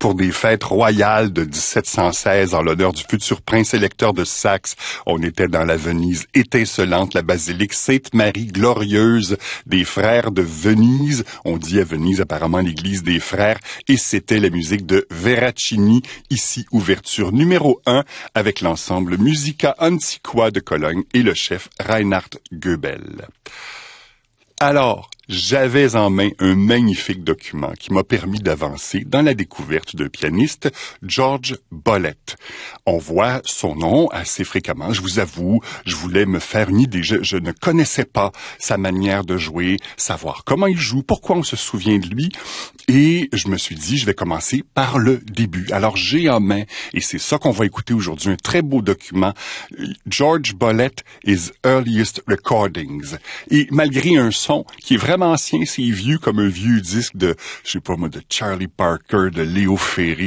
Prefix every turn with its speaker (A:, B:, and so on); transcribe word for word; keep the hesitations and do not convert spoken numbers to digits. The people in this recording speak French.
A: pour des fêtes royales de dix-sept cent seize en l'honneur du futur prince électeur de Saxe. On était dans la Venise étincelante, la basilique Sainte-Marie glorieuse des frères de Venise. On dit à Venise apparemment l'église des frères, et c'était la musique de Veracini, ici ouverture numéro un avec l'ensemble Musica Antiqua de Cologne et le chef Reinhard Goebel. Alors, j'avais en main un magnifique document qui m'a permis d'avancer dans la découverte d'un pianiste, George Bollett. On voit son nom assez fréquemment, je vous avoue, je voulais me faire une idée, je, je ne connaissais pas sa manière de jouer, savoir comment il joue, pourquoi on se souvient de lui, et je me suis dit, je vais commencer par le début. Alors j'ai en main, et c'est ça qu'on va écouter aujourd'hui, un très beau document, George Bollett, His Earliest Recordings. Et malgré un son qui est vraiment ancien, c'est vieux comme un vieux disque de, je sais pas moi, de Charlie Parker, de Léo Ferré,